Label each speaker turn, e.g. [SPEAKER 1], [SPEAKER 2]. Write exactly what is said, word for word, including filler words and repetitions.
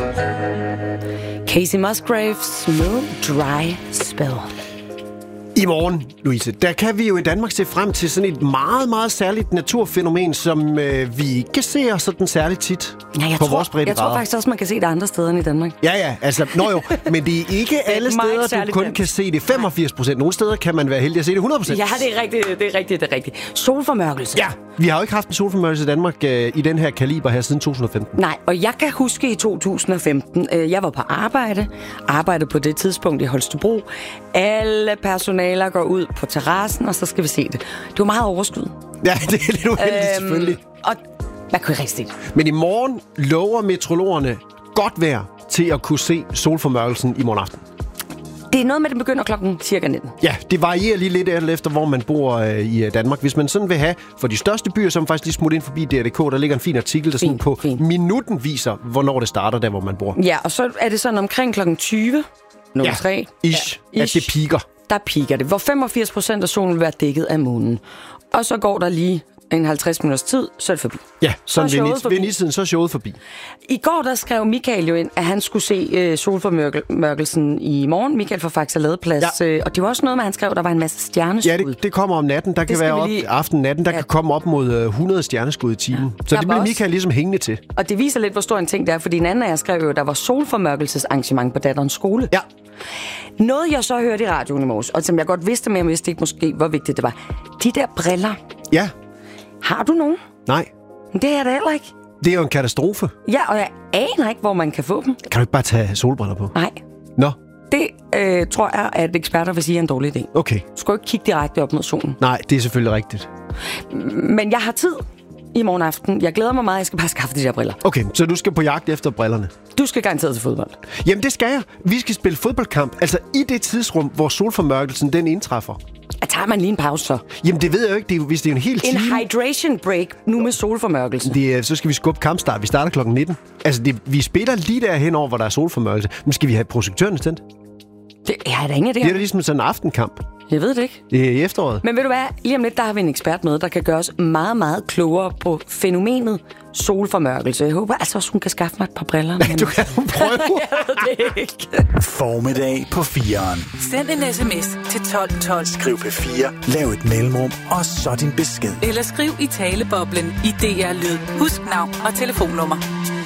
[SPEAKER 1] Casey Musgraves, Smooth Dry Spell.
[SPEAKER 2] I morgen, Louise, der kan vi jo i Danmark se frem til sådan et meget, meget særligt naturfænomen, som øh, vi ikke ser sådan særligt tit
[SPEAKER 1] ja, jeg
[SPEAKER 2] på
[SPEAKER 1] tror,
[SPEAKER 2] vores breddegrader.
[SPEAKER 1] Jeg tror faktisk også, man kan se det andre steder end i Danmark.
[SPEAKER 2] Ja, ja, altså, nå jo, men det er ikke alle steder, du kun nemt. kan se det femogfirs procent. Nogle steder kan man være heldig at se det hundrede procent.
[SPEAKER 1] Ja, det er rigtigt, det er rigtigt, det er rigtigt. Solformørkelse.
[SPEAKER 2] Ja, vi har jo ikke haft en solformørkelse i Danmark øh, i den her kaliber her siden to tusind og femten.
[SPEAKER 1] Nej, og jeg kan huske i to tusind og femten, øh, jeg var på arbejde, arbejdede på det tidspunkt i Holstebro. Alle personaler går ud på terrassen, og så skal vi se det. Det var meget overskud.
[SPEAKER 2] Ja, det er lidt uheldigt, øhm, selvfølgelig.
[SPEAKER 1] Og man kunne ikke rigtig se det.
[SPEAKER 2] Men i morgen lover meteorologerne godt vejr til at kunne se solformørkelsen i morgen aften.
[SPEAKER 1] Det er noget med, at den begynder klokken cirka nitten.
[SPEAKER 2] Ja, det varierer lige lidt efter, hvor man bor øh, i Danmark. Hvis man sådan vil have for de største byer, så man faktisk lige smut ind forbi D R punktum D K, der ligger en fin artikel, der sådan på fin. minuten viser, hvornår det starter der, hvor man bor.
[SPEAKER 1] Ja, og så er det sådan omkring klokken tyve, nul tre,
[SPEAKER 2] ja, ish, ja, ish, at det piker.
[SPEAKER 1] Der piker det, hvor femogfirs procent af solen vil være dækket af månen. Og så går der lige en halvtreds minutters tid, så er det forbi.
[SPEAKER 2] Ja, sådan så ved, ved nitiden, så er showet forbi.
[SPEAKER 1] I går der skrev Michael jo ind, at han skulle se øh, solformørkelsen i morgen. Michael fra Faxe Ladeplads. Ja. Øh, og det var også noget med, han skrev, der var en masse stjerneskud.
[SPEAKER 2] Ja, det, det kommer om natten. Der det kan være op lige... aften natten. Der ja. kan komme op mod øh, hundrede stjerneskud i timen. Ja. Så der det bliver Michael ligesom hængende til.
[SPEAKER 1] Og det viser lidt, hvor stor en ting det er, fordi en anden af jer skrev jo, at der var solformørkelsesarrangement på datterens skole.
[SPEAKER 2] Ja.
[SPEAKER 1] Noget, jeg så hørte i radioen i morges, og som jeg godt vidste, men jeg vidste ikke måske, hvor vigtigt det var. De der briller.
[SPEAKER 2] Ja.
[SPEAKER 1] Har du nogen?
[SPEAKER 2] Nej.
[SPEAKER 1] Det er det heller ikke.
[SPEAKER 2] Det er jo en katastrofe.
[SPEAKER 1] Ja, og jeg aner ikke, hvor man kan få dem.
[SPEAKER 2] Kan du ikke bare tage solbriller på?
[SPEAKER 1] Nej.
[SPEAKER 2] Nå.
[SPEAKER 1] Det øh, tror jeg, at eksperter vil sige er en dårlig idé.
[SPEAKER 2] Okay.
[SPEAKER 1] Du skal jo ikke kigge direkte op mod solen.
[SPEAKER 2] Nej, det er selvfølgelig rigtigt.
[SPEAKER 1] Men jeg har tid i morgen aften. Jeg glæder mig meget, jeg skal bare skaffe de der briller.
[SPEAKER 2] Okay, så du skal på jagt efter brillerne?
[SPEAKER 1] Du skal garanteret til fodbold.
[SPEAKER 2] Jamen, det skal jeg. Vi skal spille fodboldkamp, altså i det tidsrum, hvor solformørkelsen den indtræffer.
[SPEAKER 1] Jeg tager man lige en pause så?
[SPEAKER 2] Jamen, det ved jeg jo ikke. Det er, hvis det er en hel time...
[SPEAKER 1] En hydration break nu med solformørkelsen.
[SPEAKER 2] Det er, så skal vi skubbe kampstart. Vi starter klokken nitten. Altså, det, vi spiller lige derhen over, hvor der er solformørkelse. Men skal vi have projektørerne tændt?
[SPEAKER 1] Det er da ingen af det.
[SPEAKER 2] Det er da ligesom sådan en aftenkamp.
[SPEAKER 1] Jeg ved det ikke.
[SPEAKER 2] Det er i efteråret.
[SPEAKER 1] Men ved du hvad? Lige om lidt, der har vi en ekspert med, der kan gøre os meget, meget klogere på fænomenet solformørkelse. Jeg håber altså også, hun kan skaffe mig et par briller.
[SPEAKER 2] Men... Du kan prøve.
[SPEAKER 1] Jeg ved det ikke.
[SPEAKER 3] Formiddag på fireren.
[SPEAKER 4] Send en sms til tolv tolv.
[SPEAKER 3] Skriv P fire, lav et mellemrum, og så din besked.
[SPEAKER 4] Eller skriv i taleboblen i D R Lyd. Husk navn og telefonnummer.